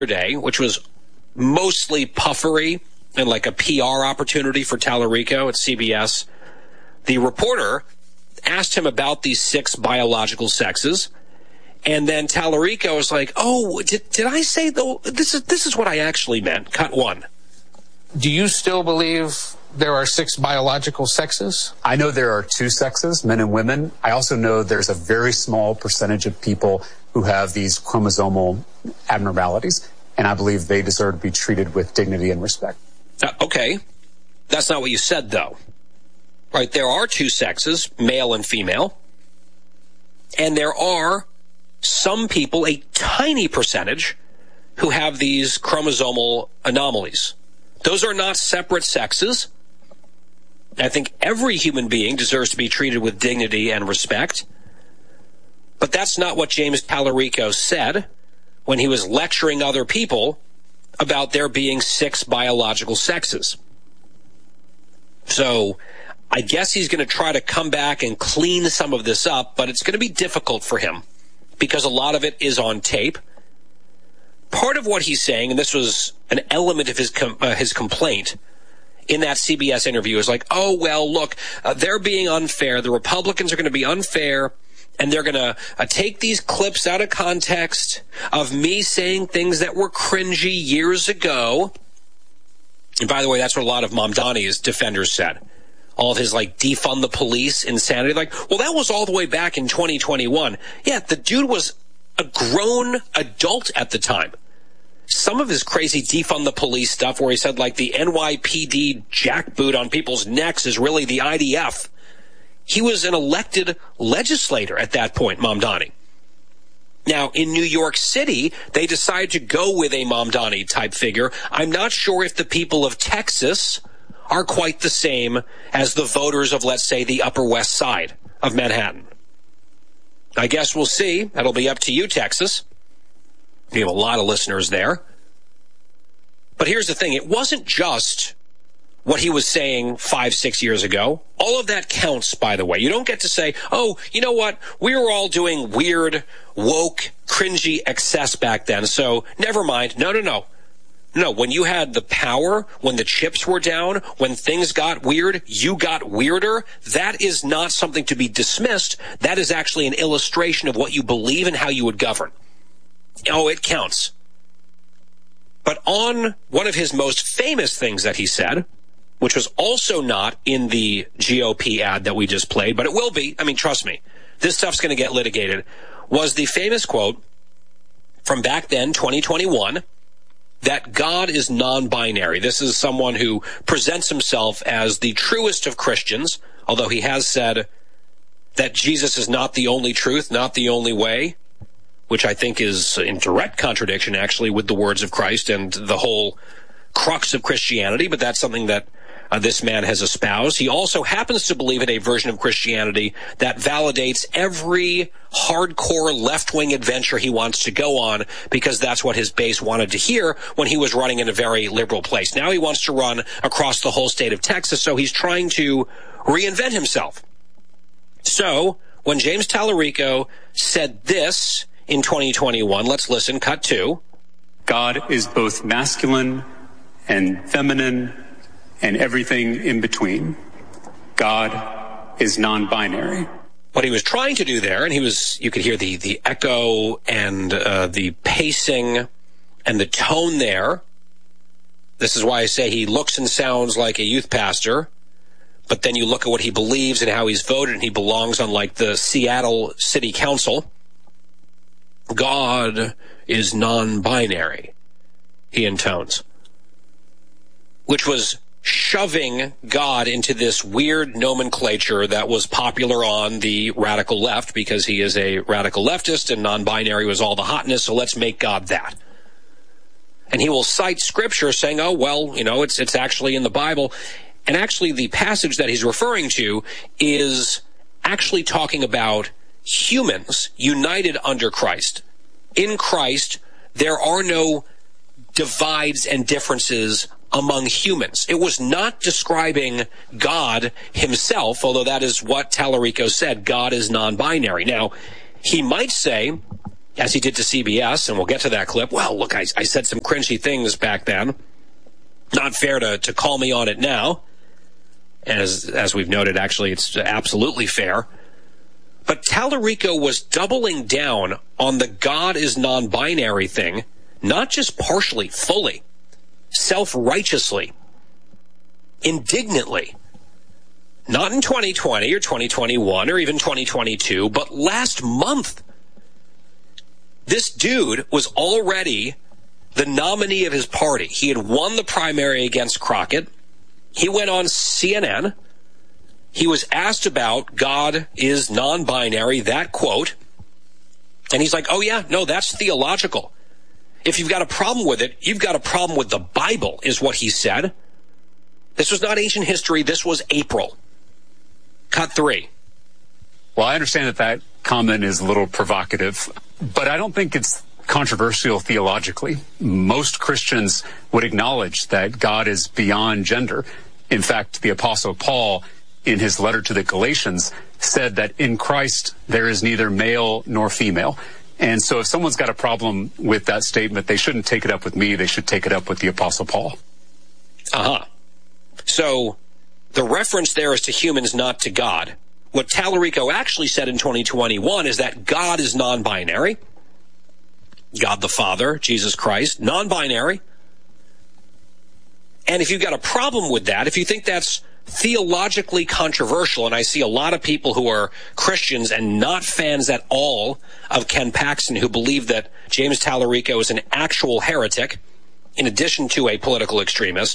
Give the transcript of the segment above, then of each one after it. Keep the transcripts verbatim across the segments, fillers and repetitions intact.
yesterday, which was mostly puffery and like a P R opportunity for Tallarico at C B S, the reporter asked him about these six biological sexes, and then Tallarico was like, "Oh, did did I say though? This is this is what I actually meant." Cut one. Do you still believe there are six biological sexes? I know there are two sexes, men and women. I also know there's a very small percentage of people who have these chromosomal abnormalities, and I believe they deserve to be treated with dignity and respect. Uh, okay. That's not what you said, though. Right, there are two sexes, male and female, and there are some people, a tiny percentage, who have these chromosomal anomalies. Those are not separate sexes. I think every human being deserves to be treated with dignity and respect. But that's not what James Tallarico said when he was lecturing other people about there being six biological sexes. So I guess he's going to try to come back and clean some of this up, but it's going to be difficult for him because a lot of it is on tape. Part of what he's saying, and this was an element of his com- uh, his complaint in that C B S interview, is like, oh, well, look, uh, they're being unfair. The Republicans are going to be unfair, and they're going to uh, take these clips out of context of me saying things that were cringy years ago. And by the way, that's what a lot of Mamdani's defenders said. All of his, like, defund the police insanity. Like, well, that was all the way back in twenty twenty-one. Yeah, the dude was a grown adult at the time. Some of his crazy defund the police stuff where he said, like, the N Y P D jackboot on people's necks is really the I D F. He was an elected legislator at that point, Mamdani. Now, in New York City, they decided to go with a Mamdani type figure. I'm not sure if the people of Texas are quite the same as the voters of, let's say, the Upper West Side of Manhattan. I guess we'll see. That'll be up to you, Texas. You have a lot of listeners there. But here's the thing. It wasn't just what he was saying five, six years ago. All of that counts, by the way. You don't get to say, oh, you know what? We were all doing weird, woke, cringy excess back then, so never mind. No, no, no. No, when you had the power, when the chips were down, when things got weird, you got weirder. That is not something to be dismissed. That is actually an illustration of what you believe and how you would govern. Oh, it counts. But on one of his most famous things that he said, which was also not in the G O P ad that we just played, but it will be, I mean, trust me, this stuff's going to get litigated, was the famous quote from back then, twenty twenty-one, that God is non-binary. This is someone who presents himself as the truest of Christians, although he has said that Jesus is not the only truth, not the only way, which I think is in direct contradiction, actually, with the words of Christ and the whole crux of Christianity, but that's something that uh, this man has espoused. He also happens to believe in a version of Christianity that validates every hardcore left-wing adventure he wants to go on, because that's what his base wanted to hear when he was running in a very liberal place. Now he wants to run across the whole state of Texas, so he's trying to reinvent himself. So when James Tallarico said this in twenty twenty-one, let's listen, cut two. God is both masculine and feminine and everything in between. God is non-binary. What he was trying to do there, and he was, you could hear the, the echo and uh, the pacing and the tone there. This is why I say he looks and sounds like a youth pastor, but then you look at what he believes and how he's voted, and he belongs on, like, the Seattle City Council. God is non-binary, he intones, which was shoving God into this weird nomenclature that was popular on the radical left, because he is a radical leftist and non-binary was all the hotness, so let's make God that. And he will cite scripture saying, oh, well, you know, it's it's actually in the Bible. And actually the passage that he's referring to is actually talking about humans united under Christ. In Christ, there are no divides and differences among humans. It was not describing God himself, although that is what Tallarico said. God is non-binary. Now, he might say as he did to C B S, and we'll get to that clip. Well, look, I, I said some cringy things back then. Not fair to, to call me on it now. As, as we've noted, actually, it's absolutely fair. But Tallarico was doubling down on the God is non-binary thing, not just partially, fully, self-righteously, indignantly. Not in twenty twenty or twenty twenty-one or even twenty twenty-two, but last month. This dude was already the nominee of his party. He had won the primary against Crockett. He went on C N N. He was asked about God is non-binary, that quote. And he's like, oh yeah, no, that's theological. If you've got a problem with it, you've got a problem with the Bible, is what he said. This was not ancient history. This was April. Cut three. Well, I understand that that comment is a little provocative, but I don't think it's controversial theologically. Most Christians would acknowledge that God is beyond gender. In fact, the Apostle Paul, in his letter to the Galatians, said that in Christ there is neither male nor female. And so if someone's got a problem with that statement, they shouldn't take it up with me. They should take it up with the Apostle Paul. Uh-huh. So the reference there is to humans, not to God. What Tallarico actually said in twenty twenty-one is that God is non-binary. God the Father, Jesus Christ, non-binary. And if you've got a problem with that, if you think that's theologically controversial, and I see a lot of people who are Christians and not fans at all of Ken Paxton who believe that James Tallarico is an actual heretic, in addition to a political extremist,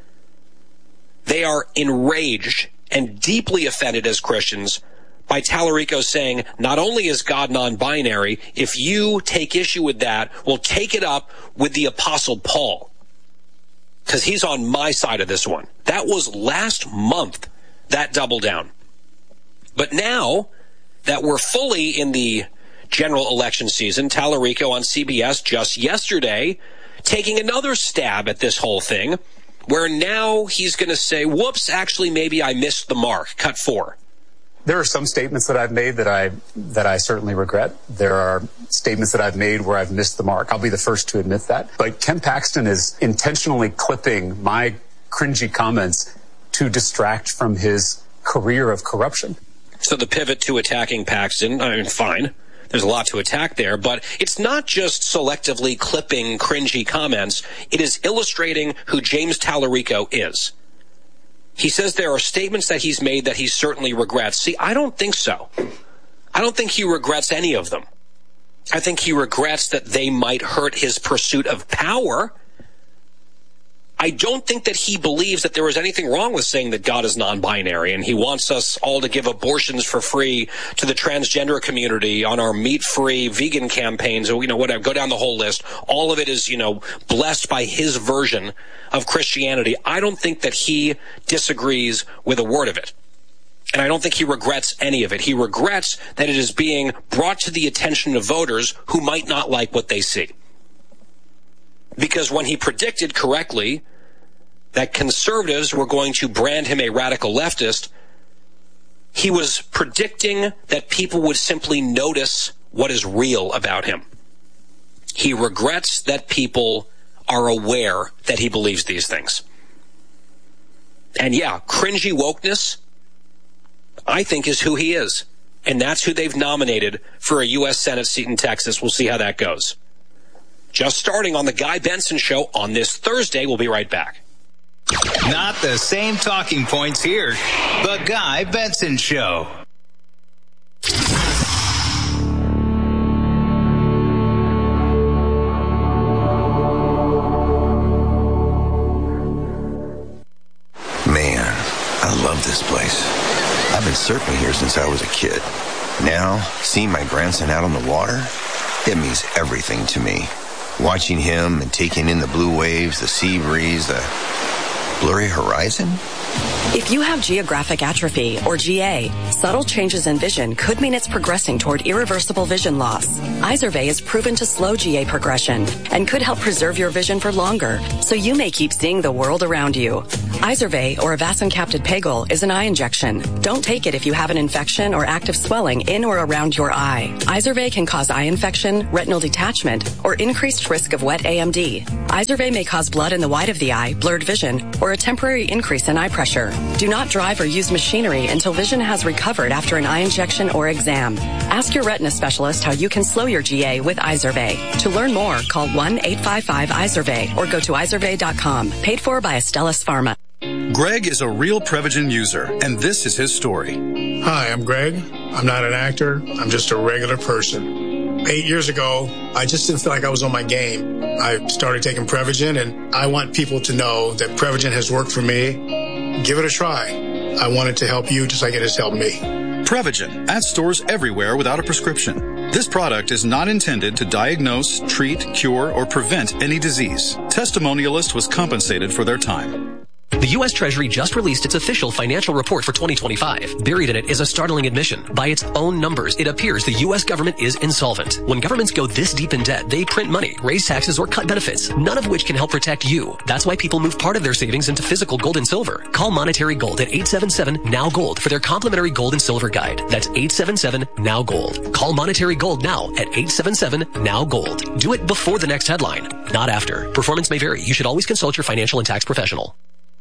they are enraged and deeply offended as Christians by Tallarico saying, not only is God non-binary, if you take issue with that, we'll take it up with the Apostle Paul. Because he's on my side of this one. That was last month, that double down. But now that we're fully in the general election season, Tallarico on C B S just yesterday taking another stab at this whole thing, where now he's going to say, whoops, actually, maybe I missed the mark. Cut four. There are some statements that I've made that I that I certainly regret. There are statements that I've made where I've missed the mark. I'll be the first to admit that. But Ken Paxton is intentionally clipping my cringy comments to distract from his career of corruption. So the pivot to attacking Paxton, I mean, fine. There's a lot to attack there, but it's not just selectively clipping cringy comments. It is illustrating who James Tallarico is. He says there are statements that he's made that he certainly regrets. See, I don't think so. I don't think he regrets any of them. I think he regrets that they might hurt his pursuit of power. I don't think that he believes that there was anything wrong with saying that God is non-binary, and he wants us all to give abortions for free to the transgender community on our meat-free vegan campaigns, or, you know, whatever, go down the whole list. All of it is, you know, blessed by his version of Christianity. I don't think that he disagrees with a word of it. And I don't think he regrets any of it. He regrets that it is being brought to the attention of voters who might not like what they see. Because when he predicted correctly that conservatives were going to brand him a radical leftist, he was predicting that people would simply notice what is real about him. He regrets that people are aware that he believes these things. And yeah, cringy wokeness, I think, is who he is. And that's who they've nominated for a U S Senate seat in Texas. We'll see how that goes. Just starting on the Guy Benson Show on this Thursday. We'll be right back. Not the same talking points here. The Guy Benson Show. Man, I love this place. I've been surfing here since I was a kid. Now, seeing my grandson out on the water, it means everything to me. Watching him and taking in the blue waves, the sea breeze, the blurry horizon, If you have geographic atrophy, or G A, subtle changes in vision could mean it's progressing toward irreversible vision loss. Izervay is proven to slow G A progression and could help preserve your vision for longer, so you may keep seeing the world around you. Izervay, or avacincaptad pegol, is an eye injection. Don't take it if you have an infection or active swelling in or around your eye. Izervay can cause eye infection, retinal detachment, or increased risk of wet A M D. Izervay may cause blood in the white of the eye, blurred vision, or a temporary increase in eye pressure. Do not drive or use machinery until vision has recovered after an eye injection or exam. Ask your retina specialist how you can slow your G A with Izervay. To learn more, call one eight five five Izervay or go to izervay dot com. Paid for by Astellas Pharma. Greg is a real Prevagen user, and this is his story. Hi, I'm Greg. I'm not an actor. I'm just a regular person. Eight years ago, I just didn't feel like I was on my game. I started taking Prevagen, and I want people to know that Prevagen has worked for me. Give it a try. I want it to help you just like it has helped me. Prevagen, at stores everywhere without a prescription. This product is not intended to diagnose, treat, cure, or prevent any disease. Testimonialist was compensated for their time. The U S Treasury just released its official financial report for twenty twenty-five. Buried in it is a startling admission. By its own numbers, it appears the U S government is insolvent. When governments go this deep in debt, they print money, raise taxes, or cut benefits, none of which can help protect you. That's why people move part of their savings into physical gold and silver. Call Monetary Gold at eight seven seven, N O W Gold for their complimentary gold and silver guide. That's eight seven seven, N O W Gold. Call Monetary Gold now at eight seven seven, N O W Gold. Do it before the next headline, not after. Performance may vary. You should always consult your financial and tax professional.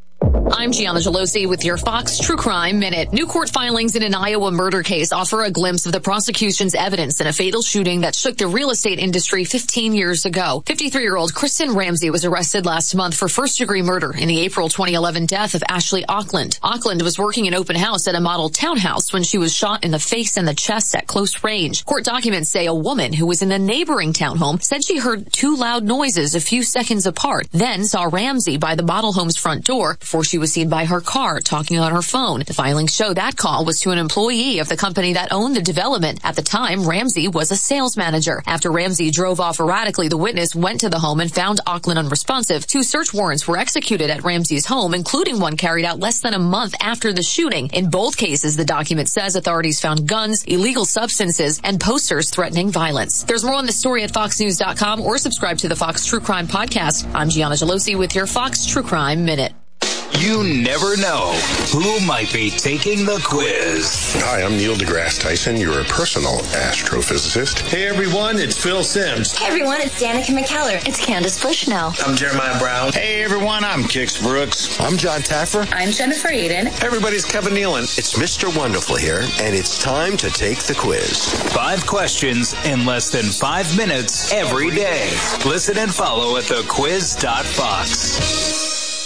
I'm Gianna Gelosi with your Fox True Crime Minute. New court filings in an Iowa murder case offer a glimpse of the prosecution's evidence in a fatal shooting that shook the real estate industry fifteen years ago. fifty-three-year-old Kristen Ramsey was arrested last month for first-degree murder in the April twenty eleven death of Ashley Auckland. Auckland was working an open house at a model townhouse when she was shot in the face and the chest at close range. Court documents say a woman who was in the neighboring townhome said she heard two loud noises a few seconds apart, then saw Ramsey by the model home's front door before she was seen by her car talking on her phone. The filings show that call was to an employee of the company that owned the development. At the time, Ramsey was a sales manager. After Ramsey drove off erratically, the witness went to the home and found Auckland unresponsive. Two search warrants were executed at Ramsey's home, including one carried out less than a month after the shooting. In both cases, the document says authorities found guns, illegal substances, and posters threatening violence. There's more on the story at fox news dot com or subscribe to the Fox True Crime Podcast. I'm Gianna Gelosi with your Fox True Crime Minute. You never know who might be taking the quiz. Hi, I'm Neil deGrasse Tyson, your personal astrophysicist. Hey everyone, it's Phil Simms. Hey everyone, it's Danica McKellar. It's Candace Bushnell. I'm Jeremiah Brown. Hey everyone, I'm Kix Brooks. I'm John Taffer. I'm Jennifer Aiden. Hey everybody's Kevin Nealon. It's Mister Wonderful here, and it's time to take the quiz. Five questions in less than five minutes every day. Listen and follow at the quiz dot fox.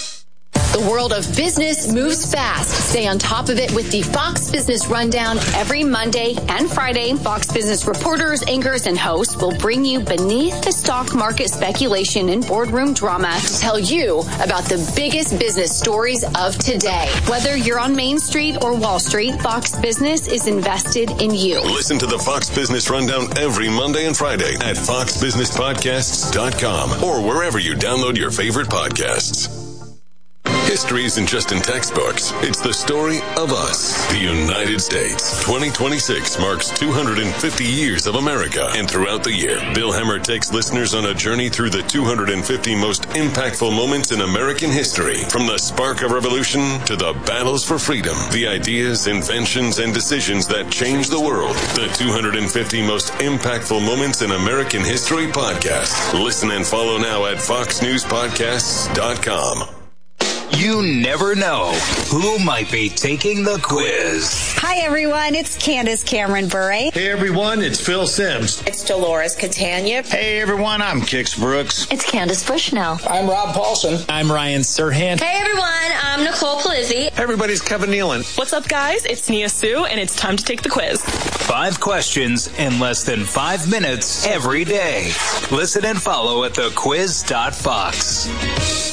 The world of business moves fast. Stay on top of it with the Fox Business Rundown every Monday and Friday. Fox Business reporters, anchors, and hosts will bring you beneath the stock market speculation and boardroom drama to tell you about the biggest business stories of today. Whether you're on Main Street or Wall Street, Fox Business is invested in you. Listen to the Fox Business Rundown every Monday and Friday at fox business podcasts dot com or wherever you download your favorite podcasts. History isn't just in textbooks. It's the story of us, the United States. twenty twenty-six marks two hundred fifty years of America. And throughout the year, Bill Hemmer takes listeners on a journey through the two hundred fifty most impactful moments in American history. From the spark of revolution to the battles for freedom, the ideas, inventions, and decisions that changed the world. The two hundred fifty most impactful moments in American history podcast. Listen and follow now at fox news podcasts dot com. You never know who might be taking the quiz. Hi, everyone. It's Candace Cameron Bure. Hey, everyone. It's Phil Simms. It's Dolores Catania. Hey, everyone. I'm Kix Brooks. It's Candace Bushnell. I'm Rob Paulson. I'm Ryan Serhant. Hey, everyone. I'm Nicole Palizzi. Hey, everybody's Kevin Nealon. What's up, guys? It's Nia Sue, and it's time to take the quiz. Five questions in less than five minutes every day. Listen and follow at the quiz dot fox.